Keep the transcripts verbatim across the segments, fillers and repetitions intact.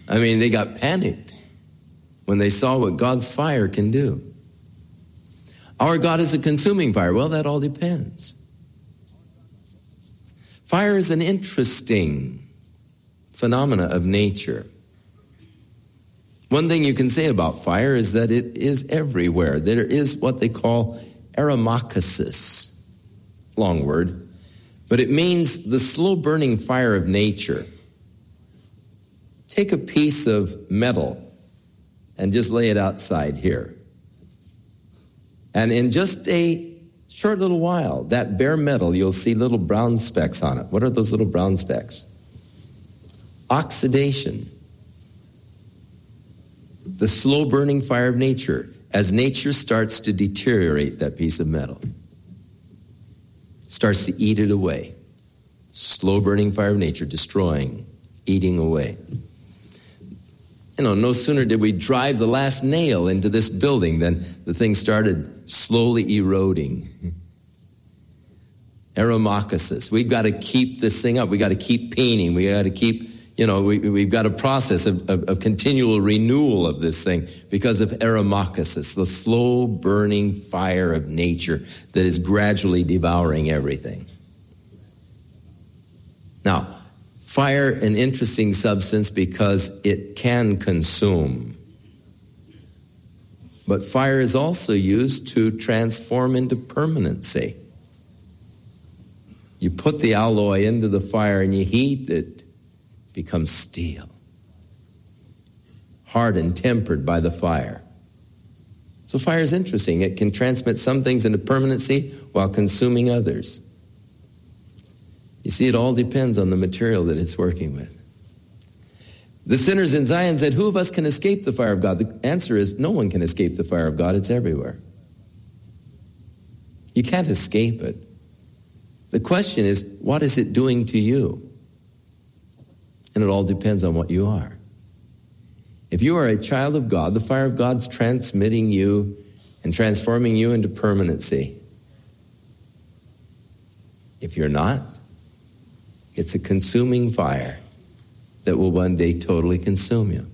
I mean, they got panicked when they saw what God's fire can do. Our God is a consuming fire. Well, that all depends. Fire is an interesting phenomena of nature. One thing you can say about fire is that it is everywhere. There is what they call aromacasis. Long word. But it means the slow-burning fire of nature. Take a piece of metal and just lay it outside here. And in just a short little while, that bare metal, you'll see little brown specks on it. What are those little brown specks? Oxidation. The slow-burning fire of nature, as nature starts to deteriorate that piece of metal. Starts to eat it away. Slow-burning fire of nature, destroying, eating away. You know, no sooner did we drive the last nail into this building than the thing started slowly eroding. Aromacasis. We've got to keep this thing up. We've got to keep painting. We've got to keep, you know, we, we've got a process of, of, of continual renewal of this thing because of aromacasis, the slow-burning fire of nature that is gradually devouring everything. Now, fire, an interesting substance because it can consume. But fire is also used to transform into permanency. You put the alloy into the fire and you heat it, it becomes steel. Hardened, tempered by the fire. So fire is interesting. It can transmit some things into permanency while consuming others. You see, it all depends on the material that it's working with. The sinners in Zion said, who of us can escape the fire of God? The answer is, no one can escape the fire of God. It's everywhere. You can't escape it. The question is, what is it doing to you? And it all depends on what you are. If you are a child of God, the fire of God's transmitting you and transforming you into permanency. If you're not, it's a consuming fire that will one day totally consume you.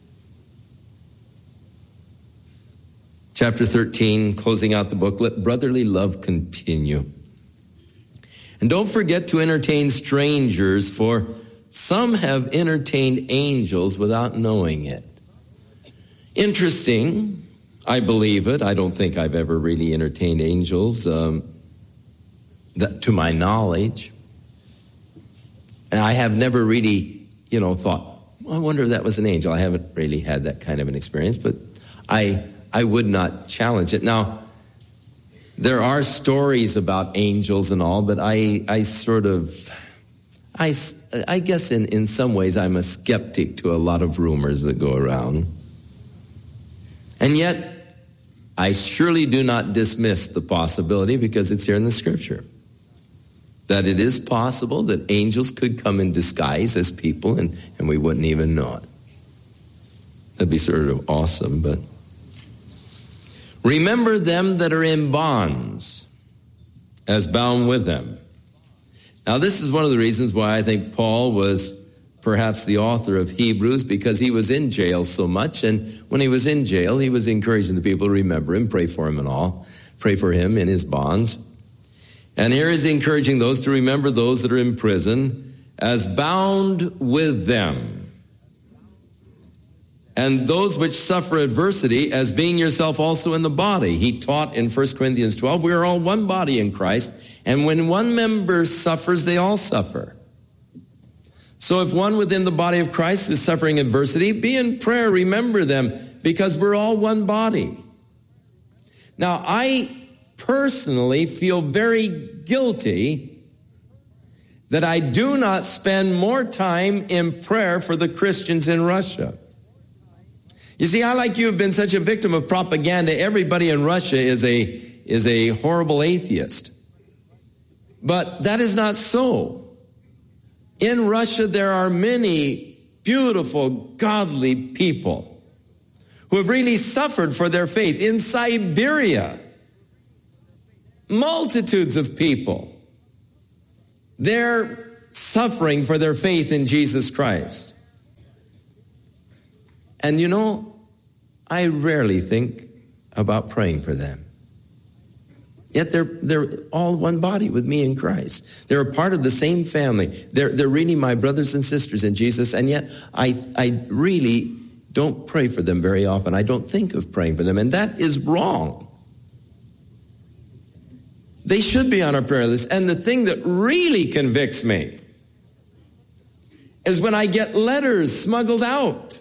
Chapter thirteen, closing out the book, let brotherly love continue. And don't forget to entertain strangers, for some have entertained angels without knowing it. Interesting. I believe it. I don't think I've ever really entertained angels, um, that, to my knowledge. And I have never really, you know, thought, well, I wonder if that was an angel. I haven't really had that kind of an experience, but I I would not challenge it. Now, there are stories about angels and all, but I I sort of, I, I guess in, in some ways I'm a skeptic to a lot of rumors that go around. And yet, I surely do not dismiss the possibility, because it's here in the Scripture, that it is possible that angels could come in disguise as people and, and we wouldn't even know it. That'd be sort of awesome, but remember them that are in bonds as bound with them. Now, this is one of the reasons why I think Paul was perhaps the author of Hebrews, because he was in jail so much, and when he was in jail, he was encouraging the people to remember him, pray for him and all, pray for him in his bonds. And here he's encouraging those to remember those that are in prison as bound with them, and those which suffer adversity as being yourself also in the body. He taught in First Corinthians twelve, we are all one body in Christ, and when one member suffers, they all suffer. So if one within the body of Christ is suffering adversity, be in prayer, remember them, because we're all one body. Now, I personally feel very guilty that I do not spend more time in prayer for the Christians in Russia. You see, I, like you, have been such a victim of propaganda. Everybody in Russia is a is a horrible atheist. But that is not so. In Russia, there are many beautiful, godly people who have really suffered for their faith. In Siberia, multitudes of people, they're suffering for their faith in Jesus Christ. And you know, I rarely think about praying for them. Yet they're they're all one body with me in Christ. They're a part of the same family. They're they're really my brothers and sisters in Jesus, and yet I I really don't pray for them very often. I don't think of praying for them, and that is wrong. They should be on our prayer list. And the thing that really convicts me is when I get letters smuggled out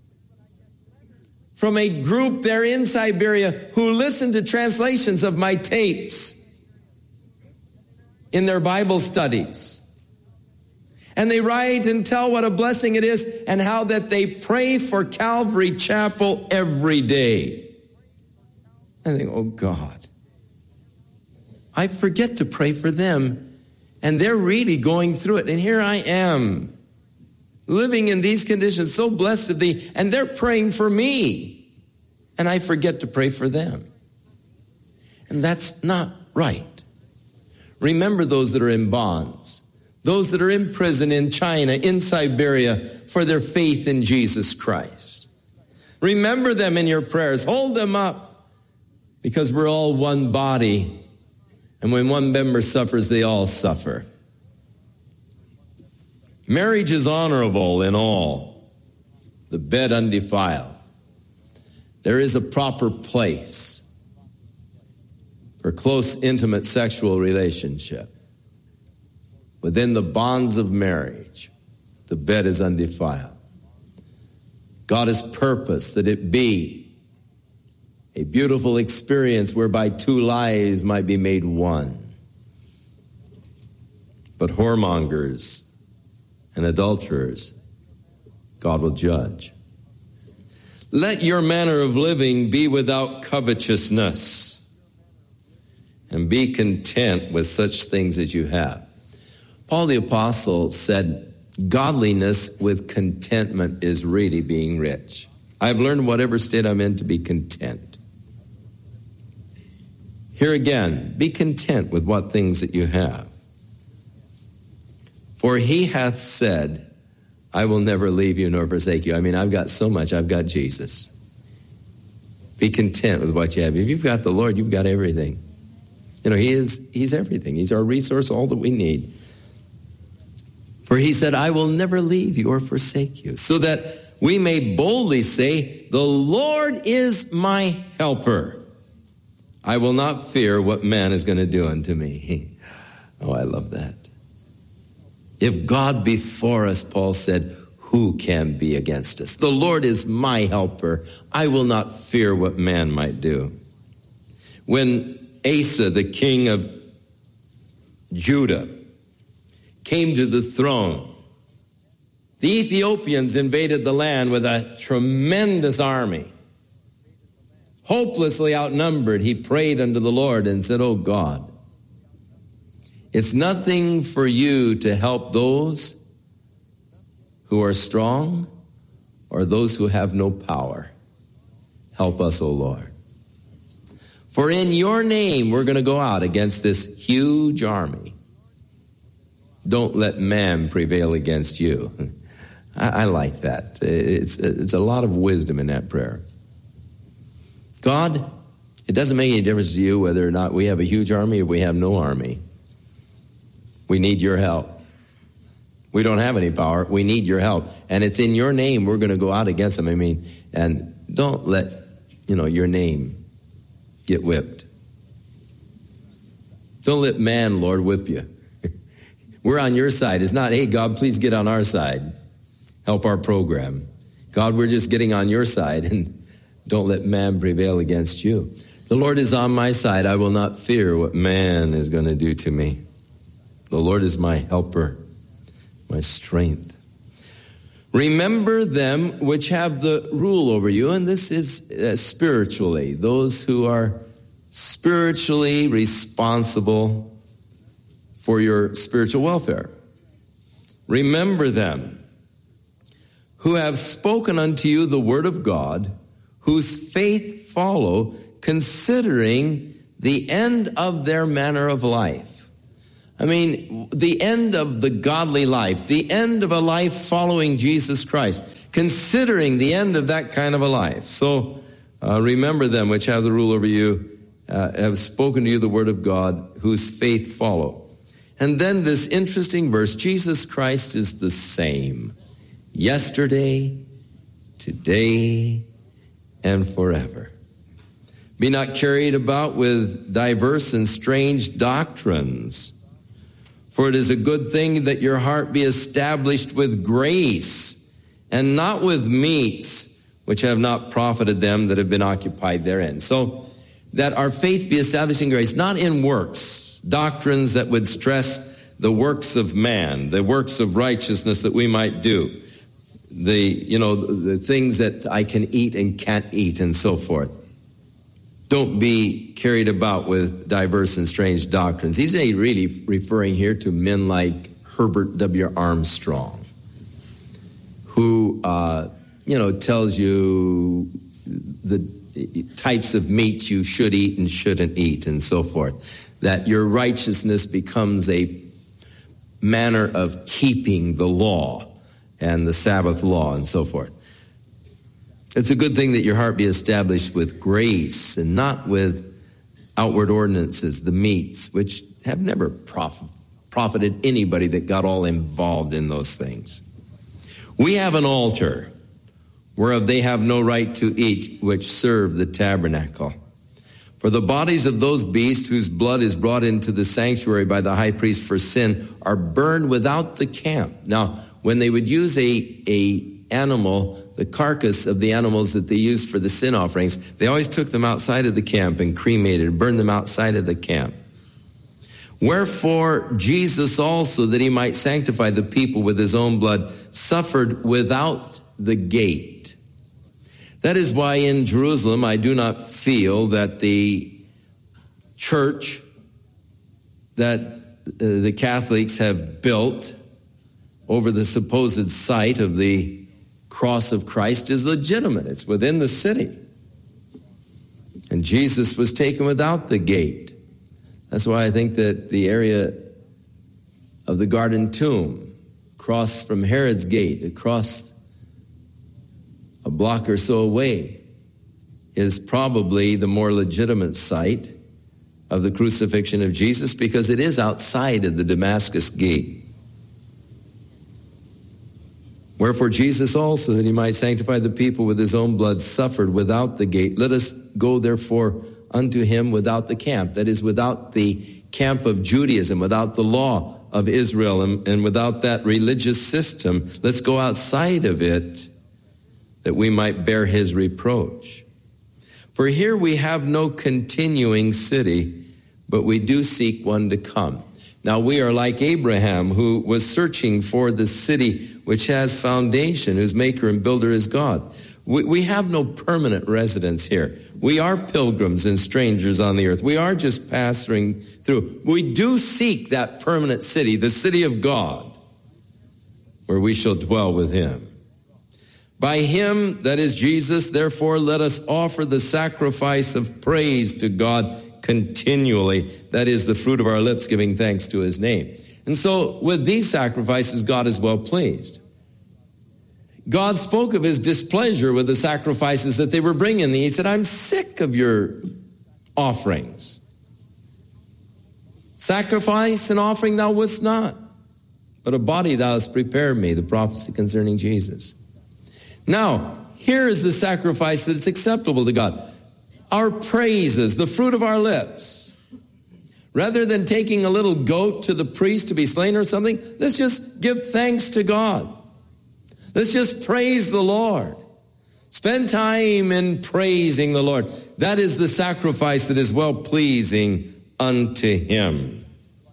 from a group there in Siberia who listen to translations of my tapes in their Bible studies. And they write and tell what a blessing it is and how that they pray for Calvary Chapel every day. I think, oh God, I forget to pray for them, and they're really going through it. And here I am, living in these conditions, so blessed of thee, and they're praying for me, and I forget to pray for them. And that's not right. Remember those that are in bonds, those that are in prison in China, in Siberia, for their faith in Jesus Christ. Remember them in your prayers. Hold them up, because we're all one body, and when one member suffers, they all suffer. Marriage is honorable in all, the bed undefiled. There is a proper place for close, intimate sexual relationship. Within the bonds of marriage, the bed is undefiled. God has purposed that it be a beautiful experience whereby two lives might be made one. But whoremongers and adulterers, God will judge. Let your manner of living be without covetousness, and be content with such things as you have. Paul the Apostle said, godliness with contentment is really being rich. I've learned whatever state I'm in to be content. Here again, be content with what things that you have. For he hath said, I will never leave you nor forsake you. I mean, I've got so much. I've got Jesus. Be content with what you have. If you've got the Lord, you've got everything. You know, he is, he's everything. He's our resource, all that we need. For he said, I will never leave you or forsake you, so that we may boldly say, the Lord is my helper. I will not fear what man is going to do unto me. Oh, I love that. If God be for us, Paul said, who can be against us? The Lord is my helper. I will not fear what man might do. When Asa, the king of Judah, came to the throne, the Ethiopians invaded the land with a tremendous army. Hopelessly outnumbered, he prayed unto the Lord and said, oh God, it's nothing for you to help those who are strong or those who have no power. Help us, O Lord. For in your name we're going to go out against this huge army. Don't let man prevail against you. I, I like that. It's, it's a lot of wisdom in that prayer. God, it doesn't make any difference to you whether or not we have a huge army or we have no army. We need your help. We don't have any power. We need your help. And it's in your name we're going to go out against them. I mean, and don't let, you know, your name get whipped. Don't let man, Lord, whip you. We're on your side. It's not, hey, God, please get on our side. Help our program. God, we're just getting on your side, and don't let man prevail against you. The Lord is on my side. I will not fear what man is going to do to me. The Lord is my helper, my strength. Remember them which have the rule over you, and this is uh, spiritually, those who are spiritually responsible for your spiritual welfare. Remember them who have spoken unto you the word of God, whose faith follow, considering the end of their manner of life. I mean, the end of the godly life, the end of a life following Jesus Christ, considering the end of that kind of a life. So uh, remember them which have the rule over you, uh, have spoken to you the word of God, whose faith follow. And then this interesting verse, Jesus Christ is the same yesterday, today, and forever. Be not carried about with diverse and strange doctrines, for it is a good thing that your heart be established with grace, and not with meats, which have not profited them that have been occupied therein. So that our faith be established in grace, not in works, doctrines that would stress the works of man, the works of righteousness that we might do, the, you know, the things that I can eat and can't eat and so forth. Don't be carried about with diverse and strange doctrines. He's really referring here to men like Herbert W. Armstrong, who, uh, you know, tells you the types of meats you should eat and shouldn't eat and so forth. That your righteousness becomes a manner of keeping the law and the Sabbath law and so forth. It's a good thing that your heart be established with grace and not with outward ordinances, the meats, which have never prof- profited anybody that got all involved in those things. We have an altar whereof they have no right to eat, which serve the tabernacle. For the bodies of those beasts whose blood is brought into the sanctuary by the high priest for sin are burned without the camp. Now, when they would use a, a animal, the carcass of the animals that they used for the sin offerings, they always took them outside of the camp and cremated and burned them outside of the camp. Wherefore Jesus also, that he might sanctify the people with his own blood, suffered without the gate. That is why in Jerusalem I do not feel that the church that uh, the Catholics have built over the supposed site of the cross of Christ is legitimate. It's within the city. And Jesus was taken without the gate. That's why I think that the area of the Garden Tomb, across from Herod's gate, across a block or so away, is probably the more legitimate site of the crucifixion of Jesus, because it is outside of the Damascus gate. Wherefore Jesus also, that he might sanctify the people with his own blood, suffered without the gate. Let us go therefore unto him without the camp. That is, without the camp of Judaism, without the law of Israel, and, and without that religious system. Let's go outside of it, that we might bear his reproach. For here we have no continuing city, but we do seek one to come. Now we are like Abraham, who was searching for the city which has foundation, whose maker and builder is God. We, we have no permanent residence here. We are pilgrims and strangers on the earth. We are just passing through. We do seek that permanent city, the city of God, where we shall dwell with him. By him, that is Jesus, therefore let us offer the sacrifice of praise to God continually. That is the fruit of our lips, giving thanks to his name. And so with these sacrifices, God is well pleased. God spoke of his displeasure with the sacrifices that they were bringing. He said, I'm sick of your offerings. Sacrifice and offering thou wouldst not, but a body thou hast prepared me, the prophecy concerning Jesus. Now, here is the sacrifice that is acceptable to God. Our praises, the fruit of our lips. Rather than taking a little goat to the priest to be slain or something, let's just give thanks to God. Let's just praise the Lord. Spend time in praising the Lord. That is the sacrifice that is well-pleasing unto him.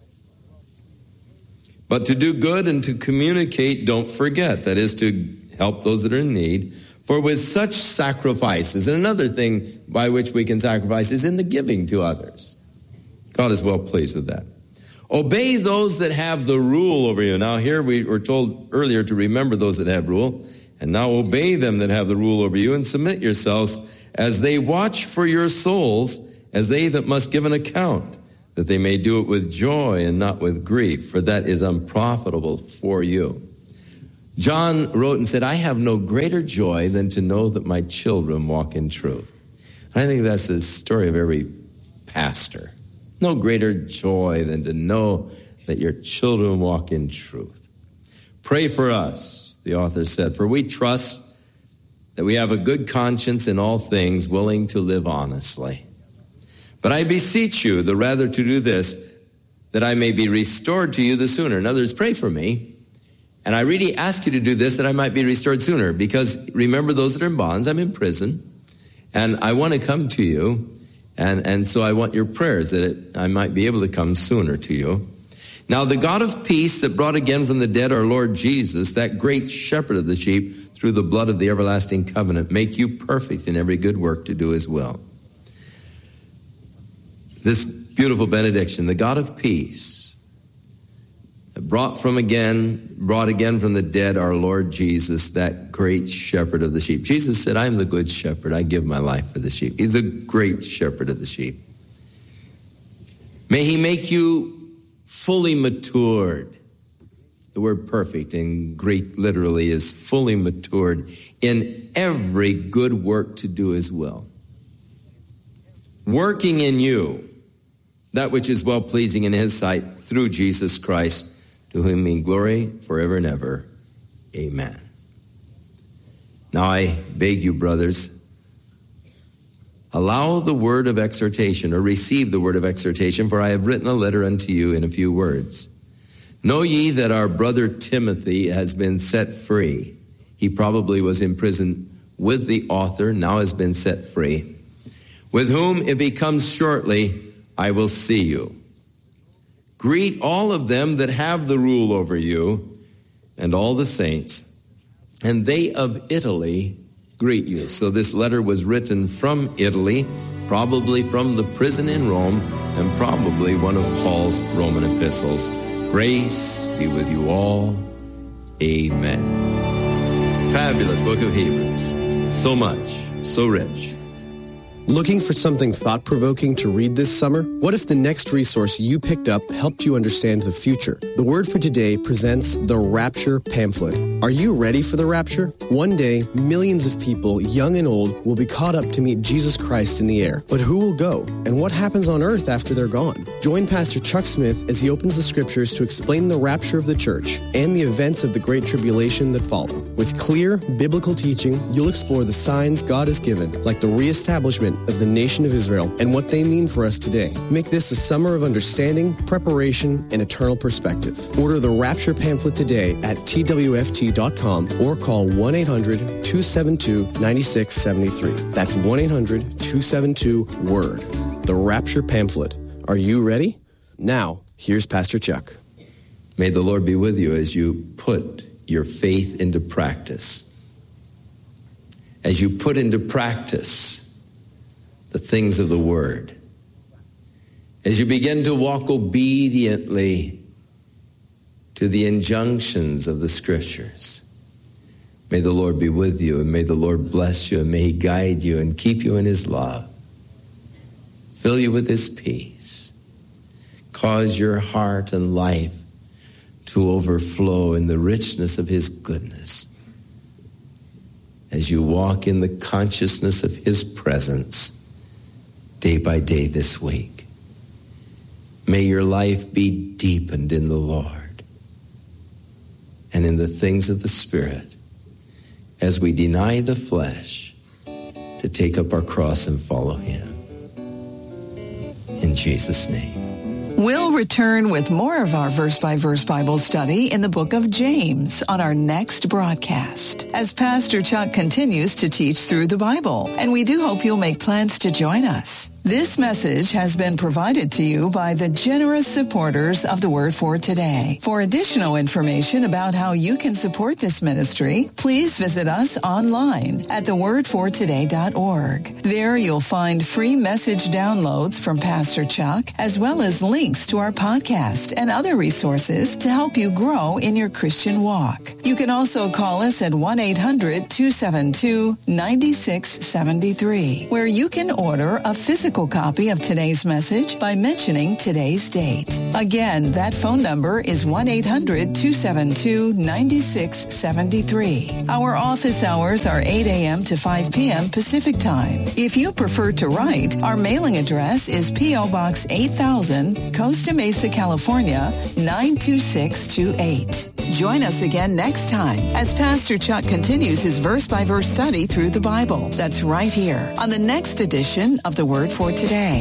But to do good and to communicate, don't forget. That is to help those that are in need. For with such sacrifices, and another thing by which we can sacrifice is in the giving to others. God is well pleased with that. Obey those that have the rule over you. Now here we were told earlier to remember those that have rule, and now obey them that have the rule over you, and submit yourselves as they watch for your souls, as they that must give an account. that they may do it with joy and not with grief, for that is unprofitable for you. John wrote and said, I have no greater joy than to know that my children walk in truth. And I think that's the story of every pastor. No greater joy than to know that your children walk in truth. Pray for us, the author said, for we trust that we have a good conscience in all things, willing to live honestly. But I beseech you, the rather to do this, that I may be restored to you the sooner. In other words, pray for me. And I really ask you to do this, that I might be restored sooner. Because remember those that are in bonds, I'm in prison. And I want to come to you. And, and so I want your prayers that it, I might be able to come sooner to you. Now the God of peace that brought again from the dead our Lord Jesus, that great shepherd of the sheep, through the blood of the everlasting covenant, make you perfect in every good work to do his will. This beautiful benediction, the God of peace, brought from again, brought again from the dead our Lord Jesus, that great shepherd of the sheep. Jesus said, I am the good shepherd. I give my life for the sheep. He's the great shepherd of the sheep. May he make you fully matured. The word perfect in Greek literally is fully matured in every good work to do his will. Working in you that which is well-pleasing in his sight through Jesus Christ, to whom be glory forever and ever. Amen. Now I beg you, brothers, allow the word of exhortation, or receive the word of exhortation, for I have written a letter unto you in a few words. Know ye that our brother Timothy has been set free. He probably was in prison with the author, now has been set free, with whom, if he comes shortly, I will see you. Greet all of them that have the rule over you, and all the saints, and they of Italy greet you. So this letter was written from Italy, probably from the prison in Rome, and probably one of Paul's Roman epistles. Grace be with you all. Amen. Fabulous book of Hebrews. So much, so rich. Looking for something thought-provoking to read this summer? What if the next resource you picked up helped you understand the future? The Word for Today presents the Rapture Pamphlet. Are you ready for the rapture? One day, millions of people, young and old, will be caught up to meet Jesus Christ in the air. But who will go? And what happens on earth after they're gone? Join Pastor Chuck Smith as he opens the scriptures to explain the rapture of the church and the events of the Great Tribulation that follow. With clear, biblical teaching, you'll explore the signs God has given, like the reestablishment of the nation of Israel and what they mean for us today. Make this a summer of understanding, preparation, and eternal perspective. Order the Rapture Pamphlet today at T W F T dot com or call one eight hundred two seven two nine six seven three. That's one eight hundred two seven two WORD. The Rapture Pamphlet. Are you ready? Now, here's Pastor Chuck. May the Lord be with you as you put your faith into practice. As you put into practice the things of the Word. As you begin to walk obediently to the injunctions of the Scriptures. May the Lord be with you, and may the Lord bless you, and may he guide you and keep you in his love. Fill you with his peace. Cause your heart and life to overflow in the richness of his goodness. As you walk in the consciousness of his presence day by day this week. May your life be deepened in the Lord and in the things of the Spirit as we deny the flesh to take up our cross and follow him. In Jesus' name. We'll return with more of our verse-by-verse Bible study in the book of James on our next broadcast as Pastor Chuck continues to teach through the Bible, and we do hope you'll make plans to join us. This message has been provided to you by the generous supporters of the Word for Today. For additional information about how you can support this ministry, please visit us online at the word for today dot org. There you'll find free message downloads from Pastor Chuck, as well as links to our podcast and other resources to help you grow in your Christian walk. You can also call us at one eight hundred two seven two nine six seven three, where you can order a physical copy of today's message by mentioning today's date. Again, that phone number is one eight hundred two seven two nine six seven three. Our office hours are eight a.m. to five p.m. Pacific Time. If you prefer to write, our mailing address is P O. Box eight thousand, Costa Mesa, California, nine two six two eight. Join us again next time as Pastor Chuck continues his verse-by-verse study through the Bible. That's right here on the next edition of The Word for Today.